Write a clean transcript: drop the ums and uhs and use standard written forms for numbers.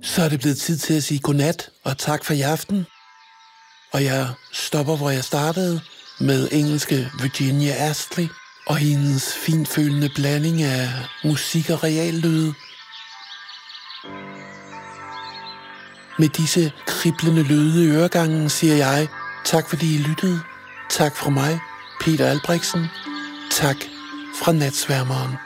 Så er det blevet tid til at sige godnat og tak for i aften. Og jeg stopper, hvor jeg startede, med engelske Virginia Astley og hendes finfølende blanding af musik og reallyde. Med disse kriblende lyde i øregangen siger jeg tak, fordi I lyttede. Tak fra mig, Peter Albrechtsen. Tak fra Natsværmeren.